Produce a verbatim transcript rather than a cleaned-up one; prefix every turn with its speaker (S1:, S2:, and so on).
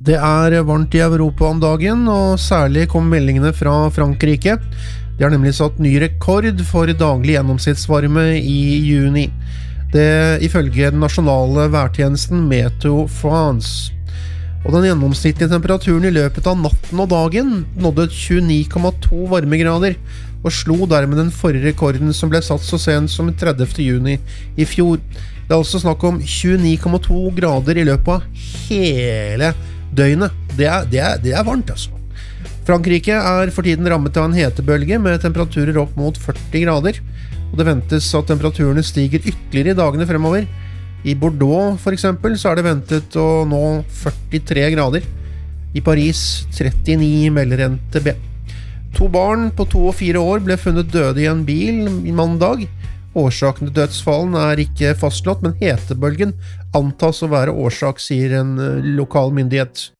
S1: Det er varmt i Europa om dagen, og særlig kom meldingene fra Frankrike. De har nemlig satt ny rekord for daglig gjennomsnittsvarme i juni. Det ifølge den nasjonale værtjenesten Meteo France. Og den gjennomsnittlige temperaturen i løpet av natten og dagen nådde tjueni komma to varmegrader, og slo dermed den forrige rekorden som ble satt så sent som tredivte juni i fjor. Det er altså snakk om tjueni komma to grader i løpet av hele døgnet. Det er, det er, det er varmt, altså. Frankrike er for tiden rammet av en hetebølge med temperaturer opp mot førti grader, og det ventes at temperaturene stiger ytterligere i dagene fremover. I Bordeaux for eksempel så er det ventet å nå førtitre grader. I Paris trettini, melder N T B. To barn på to og fire år ble funnet døde i en bil i mandag. Årsaken til dødsfallen er ikke fastslått, men hetebølgen antas å være årsak, sier en lokal myndighet.